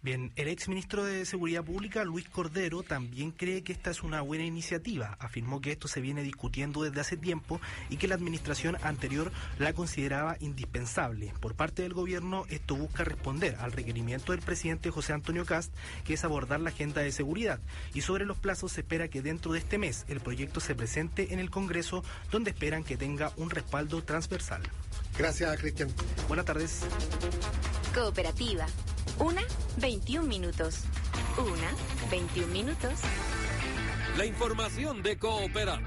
Bien, el exministro de Seguridad Pública, Luis Cordero, también cree que esta es una buena iniciativa. Afirmó que esto se viene discutiendo desde hace tiempo y que la administración anterior la consideraba indispensable. Por parte del gobierno, esto busca responder al requerimiento del presidente José Antonio Kast, que es abordar la agenda de seguridad. Y sobre los plazos, se espera que dentro de este mes el proyecto se presente en el Congreso, donde esperan que tenga un respaldo transversal. Gracias, Cristian. Buenas tardes. Cooperativa. 1:21 minutos. 1:21 minutos. La información de Cooperativa.